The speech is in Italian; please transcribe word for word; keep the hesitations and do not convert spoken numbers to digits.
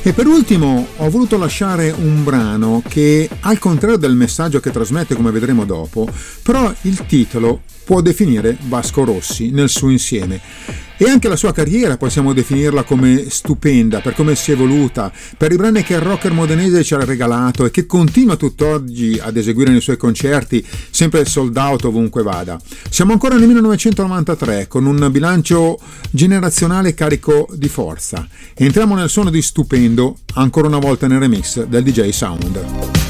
E per ultimo ho voluto lasciare un brano che, al contrario del messaggio che trasmette, come vedremo dopo, però il titolo può definire Vasco Rossi nel suo insieme. E anche la sua carriera possiamo definirla come stupenda, per come si è evoluta, per i brani che il rocker modenese ci ha regalato e che continua tutt'oggi ad eseguire nei suoi concerti, sempre sold out ovunque vada. Siamo ancora nel millenovecentonovantatré, con un bilancio generazionale carico di forza. Entriamo nel suono di Stupendo, ancora una volta nel remix del D J Sound.